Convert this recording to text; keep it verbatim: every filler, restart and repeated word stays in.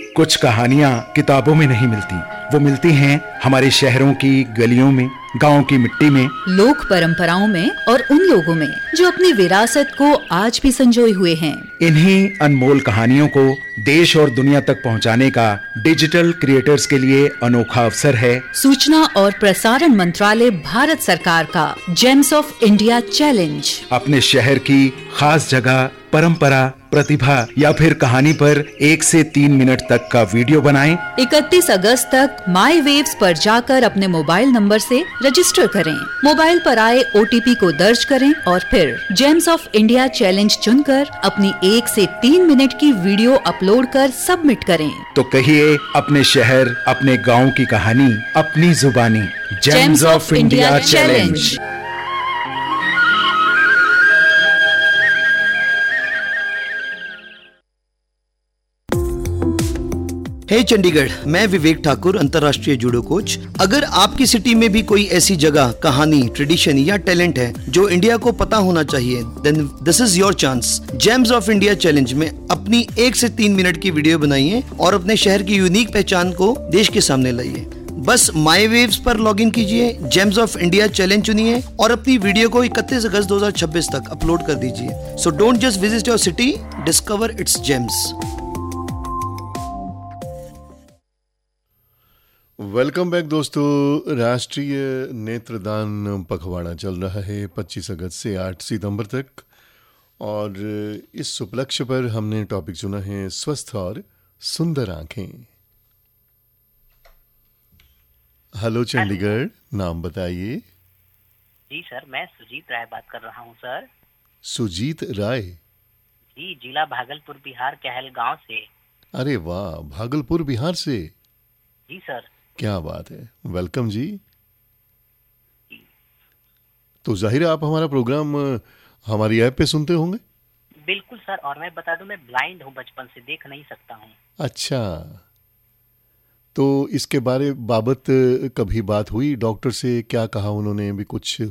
कुछ कहानियाँ किताबों में नहीं मिलती, वो मिलती हैं हमारे शहरों की गलियों में, गांव की मिट्टी में, लोक परंपराओं में और उन लोगों में जो अपनी विरासत को आज भी संजोए हुए हैं। इन्हीं अनमोल कहानियों को देश और दुनिया तक पहुंचाने का डिजिटल क्रिएटर्स के लिए अनोखा अवसर है सूचना और प्रसारण मंत्रालय भारत सरकार का जेम्स ऑफ इंडिया चैलेंज। अपने शहर की खास जगह, परंपरा, प्रतिभा या फिर कहानी पर एक से तीन मिनट तक का वीडियो बनाएं। इकतीस अगस्त तक माई वेव्स पर जाकर अपने मोबाइल नंबर से रजिस्टर करें। मोबाइल पर आए ओ टी पी को दर्ज करें और फिर जेम्स ऑफ इंडिया चैलेंज चुनकर अपनी एक से तीन मिनट की वीडियो अपलोड कर सबमिट करें। तो कहिए अपने शहर, अपने गांव की कहानी अपनी जुबानी। James of India challenge. हे चंडीगढ़, मैं विवेक ठाकुर, अंतर्राष्ट्रीय जूडो कोच। अगर आपकी सिटी में भी कोई ऐसी जगह, कहानी, ट्रेडिशन या टैलेंट है जो इंडिया को पता होना चाहिए, then this is your chance. James of India challenge में अपनी एक से तीन मिनट की वीडियो बनाइए और अपने शहर की यूनिक पहचान को देश के सामने लाइए। बस माई वेव्स पर लॉग इन कीजिए, जेम्स ऑफ इंडिया चैलेंज चुनिए और अपनी वीडियो को इकतीस अगस्त दो हज़ार छब्बीस तक अपलोड कर दीजिए। So don't just visit your city, discover it's James. Welcome back दोस्तों। राष्ट्रीय नेत्रदान पखवाड़ा चल रहा है पच्चीस अगस्त से आठ सितंबर तक और इस उपलक्ष्य पर हमने टॉपिक चुना है स्वस्थ और सुंदर आंखें। हेलो चंडीगढ़, नाम बताइए। जी सर, मैं सुजीत राय बात कर रहा हूँ सर। सुजीत राय जी, जिला भागलपुर बिहार, कहलगांव से। अरे वाह, भागलपुर बिहार से। जी सर। क्या बात है, वेलकम जी। तो जाहिर है आप हमारा प्रोग्राम हमारी ऐप पे सुनते होंगे। बिल्कुल सर, और मैं बता दूं मैं ब्लाइंड हूँ, बचपन से देख नहीं सकता हूँ। अच्छा, तो इसके बारे बाबत कभी बात हुई डॉक्टर से? क्या कहा उन्होंने? भी कुछ